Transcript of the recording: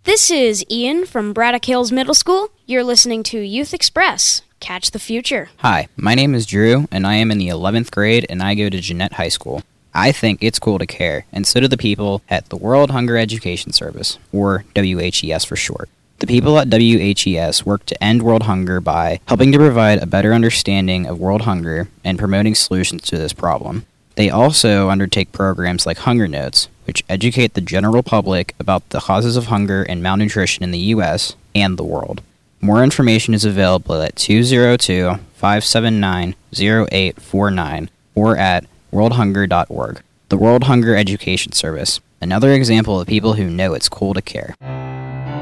This is Ian from Braddock Hills Middle School. You're listening to Youth Express. Catch the future. Hi, my name is Drew, and I am in the 11th grade, and I go to Jeanette High School. I think it's cool to care, and so do the people at the World Hunger Education Service, or WHES for short. The people at WHES work to end world hunger by helping to provide a better understanding of world hunger and promoting solutions to this problem. They also undertake programs like Hunger Notes, which educate the general public about the causes of hunger and malnutrition in the U.S. and the world. More information is available at 202-579-0849 or at worldhunger.org. The World Hunger Education Service, another example of people who know it's cool to care.